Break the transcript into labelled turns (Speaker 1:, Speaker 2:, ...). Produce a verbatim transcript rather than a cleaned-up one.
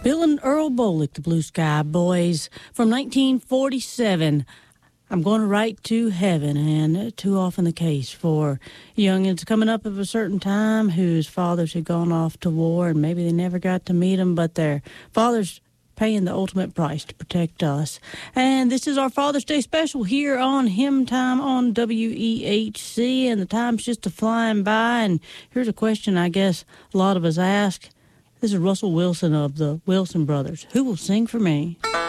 Speaker 1: Bill and Earl Bolick, the Blue Sky Boys, from nineteen forty-seven. I'm going to write to heaven, and too often the case for youngins coming up of a certain time whose fathers had gone off to war, and maybe they never got to meet them, but their fathers paying the ultimate price to protect us. And this is our Father's Day special here on Hymn Time on W E H C, and the time's just a flying by. And here's a question I guess a lot of us ask. This is Russell Wilson of the Wilson Brothers. Who will sing for me?